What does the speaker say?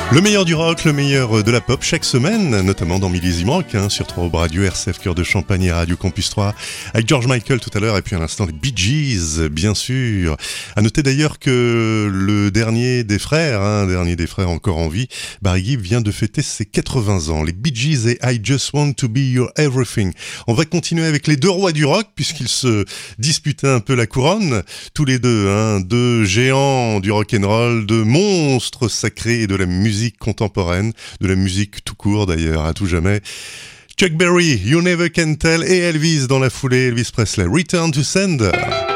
Le meilleur du rock, le meilleur de la pop chaque semaine, notamment dans Millésime Rock, sur 3 Aube Radio, RCF Cœur de Champagne et Radio Campus 3, avec George Michael tout à l'heure, et puis à l'instant les Bee Gees, bien sûr. À noter d'ailleurs que le dernier des frères encore en vie, Barry Gibb, vient de fêter ses 80 ans. Les Bee Gees et I Just Want to Be Your Everything. On va continuer avec les deux rois du rock, puisqu'ils se disputaient un peu la couronne, tous les deux, deux géants du rock'n'roll, deux monstres sacrés de la musique contemporaine, de la musique tout court d'ailleurs, à tout jamais. Chuck Berry, You Never Can Tell, et Elvis dans la foulée, Elvis Presley, Return to Sender.